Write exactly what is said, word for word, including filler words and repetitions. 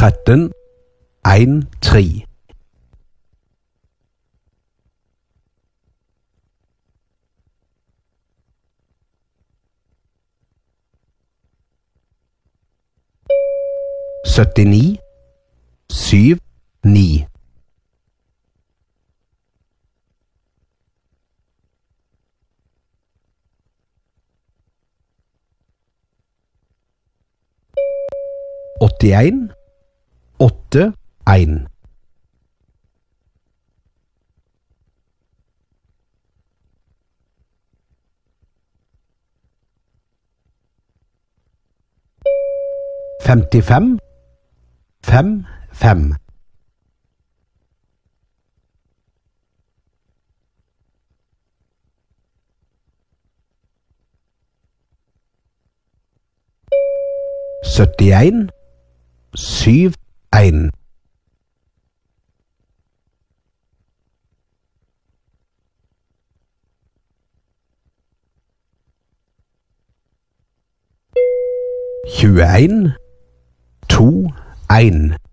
tretten, en, tre. syttini, syv, ni. åttien, åtte, en. femtifem, fem, fem. syttien, syv, en. tjueen, to, en.